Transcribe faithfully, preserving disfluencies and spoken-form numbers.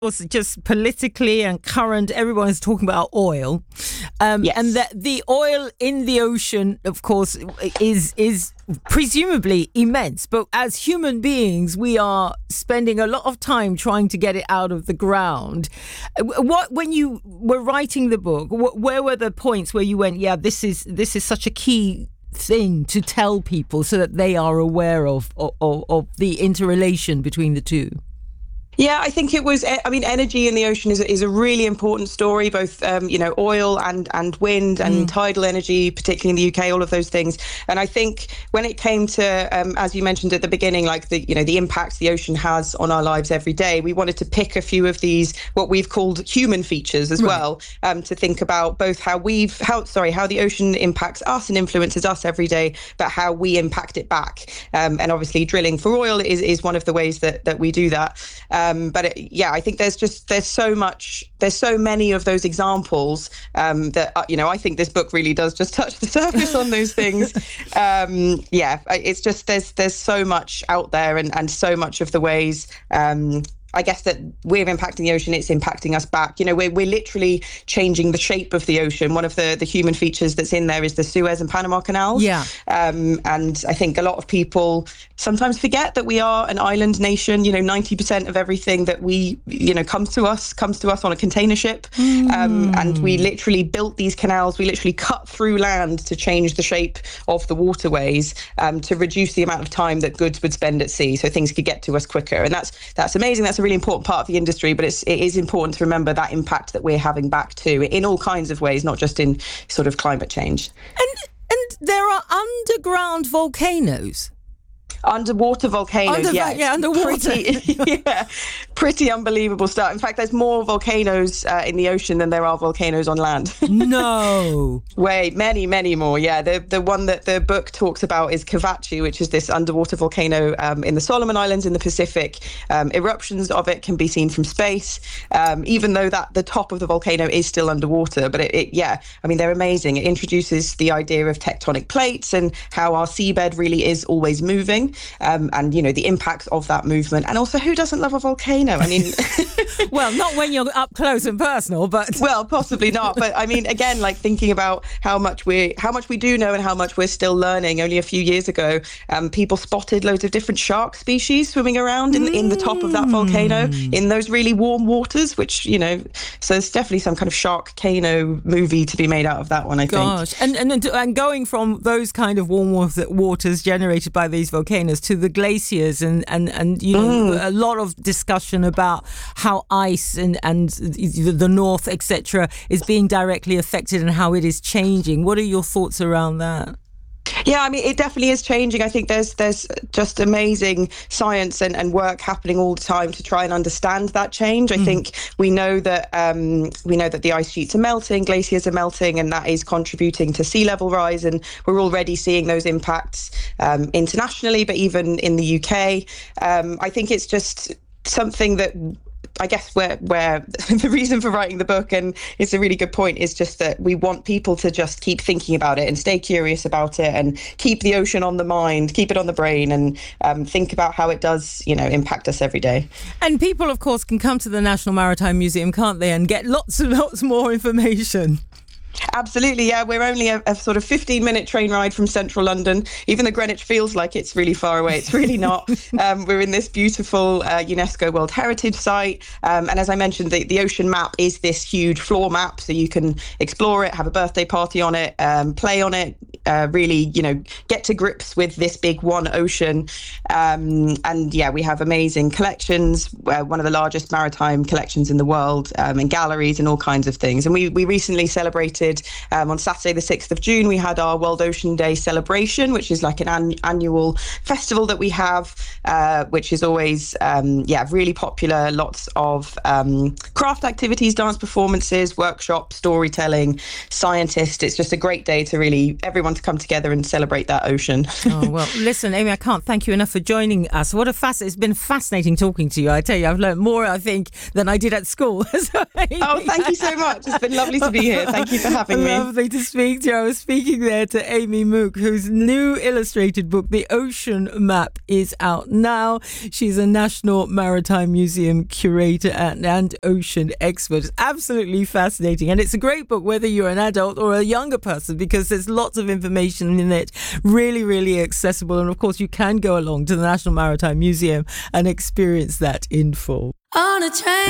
course, just politically and current, everyone is talking about oil. Um, yes. And that the oil in the ocean, of course, is is presumably immense. But as human beings, we are spending a lot of time trying to get it out of the ground. What, when you were writing the book, where were the points where you went, yeah, this is this is such a key thing to tell people so that they are aware of of, of the interrelation between the two? Yeah, I think it was, I mean, energy in the ocean is, is a really important story, both, um, you know, oil and, and wind and mm. tidal energy, particularly in the U K, all of those things. And I think when it came to, um, as you mentioned at the beginning, like the, you know, the impact the ocean has on our lives every day, we wanted to pick a few of these, what we've called human features as right. well, um, to think about both how we've, how, sorry, how the ocean impacts us and influences us every day, but how we impact it back. Um, and obviously drilling for oil is, is one of the ways that, that we do that. Um, Um, but it, yeah, I think there's just there's so much there's so many of those examples um, that, uh, you know, I think this book really does just touch the surface on those things. Um, yeah, it's just there's there's so much out there and, and so much of the ways um, I guess that we're impacting the ocean, it's impacting us back. You know, we're, we're literally changing the shape of the ocean. One of the, the human features that's in there is the Suez and Panama canals. Yeah. Um, and I think a lot of people sometimes forget that we are an island nation. You know, ninety percent of everything that we, you know, comes to us, comes to us on a container ship. Mm. Um, and we literally built these canals. We literally cut through land to change the shape of the waterways um, to reduce the amount of time that goods would spend at sea so things could get to us quicker. And that's that's amazing. That's a really important part of the industry, but it's, it is important to remember that impact that we're having back too, in all kinds of ways, not just in sort of climate change. And and there are underground volcanoes. Underwater volcanoes, Under, yeah, yeah, underwater. Pretty, yeah, pretty unbelievable stuff. In fact, there's more volcanoes uh, in the ocean than there are volcanoes on land. No. Way, many, many more. Yeah, the the one that the book talks about is Kavachi, which is this underwater volcano um, in the Solomon Islands in the Pacific. Um, eruptions of it can be seen from space, um, even though that the top of the volcano is still underwater. But it, it, yeah, I mean, they're amazing. It introduces the idea of tectonic plates and how our seabed really is always moving. Um, and, you know, the impacts of that movement. And also, who doesn't love a volcano? I mean... well, not when you're up close and personal, but... Well, possibly not. But, I mean, again, like thinking about how much we how much we do know and how much we're still learning. Only a few years ago, um, people spotted loads of different shark species swimming around in, mm. in the top of that volcano in those really warm waters, which, you know... So there's definitely some kind of Sharkcano movie to be made out of that one, I Gosh. think. And, and, and going from those kind of warm waters generated by these volcanoes to the glaciers and, and, and you know, mm. a lot of discussion about how ice and, and the North, et cetera, is being directly affected and how it is changing. What are your thoughts around that? Yeah, I mean, it definitely is changing. I think there's there's just amazing science and, and work happening all the time to try and understand that change. I mm. think we know that um, we know that the ice sheets are melting, glaciers are melting, and that is contributing to sea level rise. And we're already seeing those impacts um, internationally, but even in the U K. Um, I think it's just something that I guess where where the reason for writing the book, and it's a really good point, is just that we want people to just keep thinking about it and stay curious about it and keep the ocean on the mind, keep it on the brain, and um, think about how it does, you know, impact us every day. And people, of course, can come to the National Maritime Museum, can't they, and get lots and lots more information. Absolutely, yeah. We're only a, a sort of fifteen minute train ride from central London. Even though Greenwich feels like it's really far away, it's really not. um, we're in this beautiful uh, UNESCO World Heritage Site. Um, and as I mentioned, the, the ocean map is this huge floor map, so you can explore it, have a birthday party on it, um, play on it, uh, really, you know, get to grips with this big one ocean. Um, and yeah, we have amazing collections, uh, one of the largest maritime collections in the world, um, and galleries and all kinds of things. And we, we recently celebrated Um, on Saturday, the sixth of June, we had our World Ocean Day celebration, which is like an, an annual festival that we have, uh, which is always, um, yeah, really popular. Lots of um, craft activities, dance performances, workshops, storytelling, scientists. It's just a great day to really, everyone to come together and celebrate that ocean. Oh, well, listen, Amy, I can't thank you enough for joining us. What a fasc- It's been fascinating talking to you. I tell you, I've learned more, I think, than I did at school. So, oh, thank you so much. It's been lovely to be here. Thank you for having me. having me. Lovely to speak to you. I was speaking there to Amy Mook, whose new illustrated book, The Ocean Map, is out now. She's a National Maritime Museum curator and, and ocean expert. It's absolutely fascinating. And it's a great book, whether you're an adult or a younger person, because there's lots of information in it, really, really accessible. And of course, you can go along to the National Maritime Museum and experience that in full. On a train.